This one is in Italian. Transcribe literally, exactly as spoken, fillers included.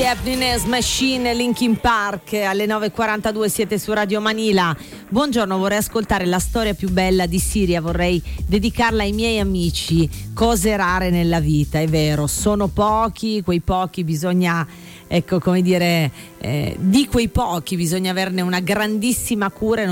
Happiness Machine, Linkin Park. Alle nove e quarantadue siete su Radio Manila. Buongiorno, vorrei ascoltare la storia più bella di Siria, vorrei dedicarla ai miei amici. Cose rare nella vita, è vero, sono pochi, quei pochi bisogna, ecco, come dire, eh, di quei pochi bisogna averne una grandissima cura.